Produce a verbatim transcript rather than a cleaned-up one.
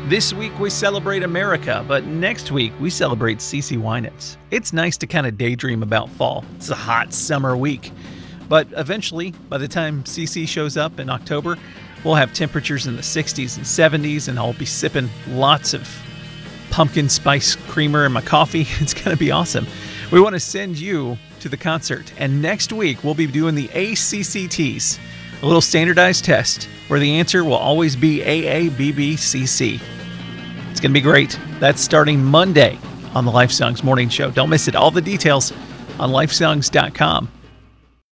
This week we celebrate America, but next week we celebrate CeCe Winans. It's nice to kind of daydream about fall. It's a hot summer week. But eventually, by the time CeCe shows up in October, we'll have temperatures in the sixties and seventies, and I'll be sipping lots of pumpkin spice creamer in my coffee. It's going to be awesome. We want to send you to the concert, and next week we'll be doing the A C C Ts, a little standardized test where the answer will always be A A B B C C. It's going to be great. That's starting Monday on the Life Songs Morning Show. Don't miss it. All the details on life songs dot com.